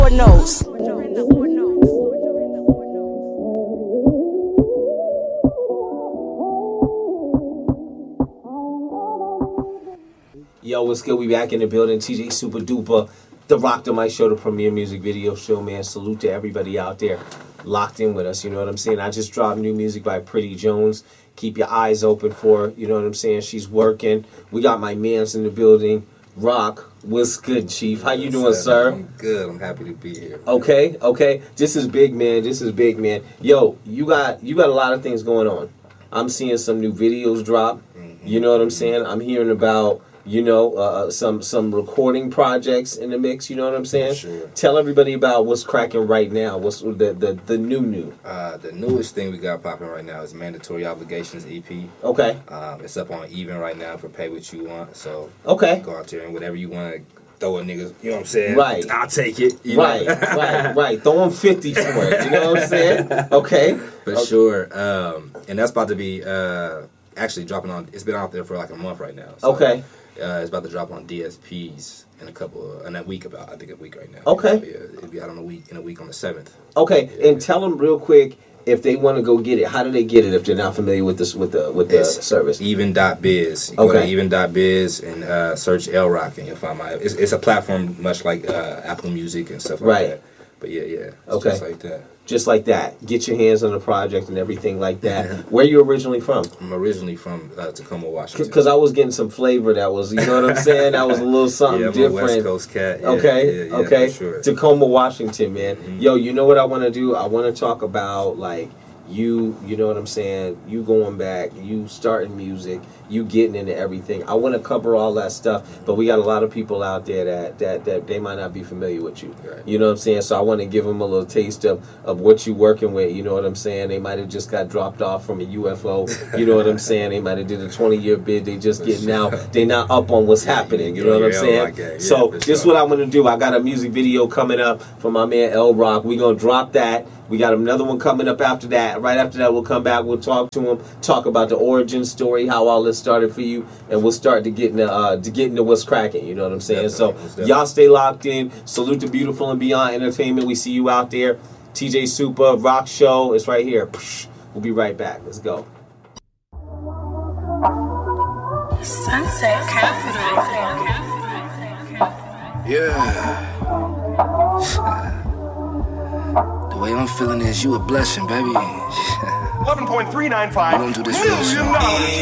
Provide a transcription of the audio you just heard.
knows. Yo, what's good? We back in the building. TJ Super Duper, the Rock the Mic Show, the premier music video show, man. Salute to everybody out there locked in with us, you know what I'm saying? I just dropped new music by Pretty Jones. Keep your eyes open for her, you know what I'm saying? She's working. We got my mans in the building. Rock, what's good, Chief? How you doing, sir? I'm good. I'm happy to be here. Okay. This is big, man. Yo, you got a lot of things going on. I'm seeing some new videos drop. You know what I'm saying? I'm hearing about, some recording projects in the mix. You know what I'm saying? Sure. Tell everybody about what's cracking right now. What's the new? The newest thing we got popping right now is Mandatory Obligations EP. Okay. It's up on Even right now for Pay What You Want. So okay, go out there and whatever you want to throw a niggas. You know what I'm saying? Right. I'll take it. Right. Throw them 50 for it. You know what I'm saying? Okay. For sure. And that's about to be actually dropping on. It's been out there for like a month right now. So, okay. It's about to drop on DSPs in a week right now. Okay. It'll be out in a week on the 7th. Okay, yeah. And tell them real quick if they want to go get it. How do they get it if they're not familiar with this with the service? Even.biz. Go to even.biz and search L Rock and you'll find my. It's a platform much like Apple Music and stuff like that. But yeah. Okay. Just like that. Just like that. Get your hands on the project and everything like that. Where you originally from? I'm originally from Tacoma, Washington. Because I was getting some flavor that was, you know what I'm saying? That was a little something different. I'm a West Coast cat. Yeah, okay. For sure. Tacoma, Washington, man. Mm-hmm. Yo, you know what I want to do? I want to talk about, like, you know what I'm saying? You going back, you starting music, you getting into everything. I want to cover all that stuff, but we got a lot of people out there that they might not be familiar with you. Right. You know what I'm saying? So I want to give them a little taste of what you working with. You know what I'm saying? They might have just got dropped off from a UFO. You know what I'm saying? They might have did a 20-year bid. They just getting out. They not up on what's happening. You know what I'm saying? So this is what I'm going to do. I got a music video coming up from my man L Rock. We're going to drop that. We got another one coming up after that. Right after that, we'll come back. We'll talk to him, talk about the origin story, how all this started for you, and we'll start to get into what's cracking. You know what I'm saying? Definitely. Y'all stay locked in. Salute to Beautiful and Beyond Entertainment. We see you out there. TJ Super Rock Show. It's right here. We'll be right back. Let's go. Sunset Capital. Yeah. The way I'm feeling is you a blessing, baby. 11.395 million.